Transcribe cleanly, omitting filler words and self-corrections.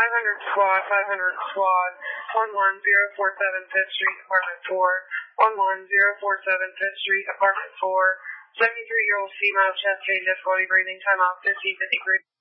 500 squad, 500 squad, 11047 5th Street, apartment 4, 11047 5th Street, apartment 4, 73-year-old female, chest pain, difficulty breathing, timeout 1553.